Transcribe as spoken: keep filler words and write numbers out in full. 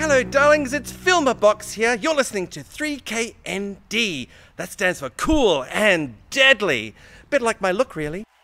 Hello darlings, it's Filmerbox here. You're listening to three K N D. That stands for cool and deadly. Bit like my look really.